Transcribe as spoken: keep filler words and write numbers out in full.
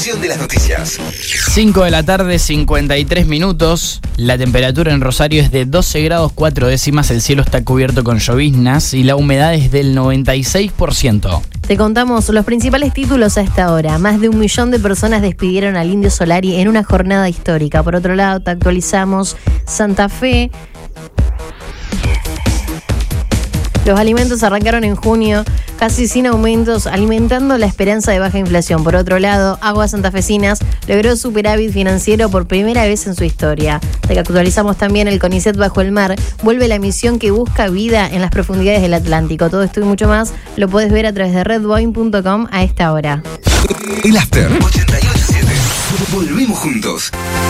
de las noticias. cinco de la tarde, cincuenta y tres minutos. La temperatura en Rosario es de doce grados cuatro décimas. El cielo está cubierto con lloviznas y la humedad es del noventa y seis por ciento. Te contamos los principales títulos a esta hora. Más de un millón de personas despidieron al Indio Solari en una jornada histórica. Por otro lado, te actualizamos Santa Fe. Los alimentos arrancaron en junio casi sin aumentos, alimentando la esperanza de baja inflación. Por otro lado, Aguas Santafesinas logró superávit financiero por primera vez en su historia. Te actualizamos también el CONICET Bajo el Mar. Vuelve la misión que busca vida en las profundidades del Atlántico. Todo esto y mucho más lo puedes ver a través de red boeing punto com a esta hora. El After ochenta y ocho punto siete. Volvemos juntos.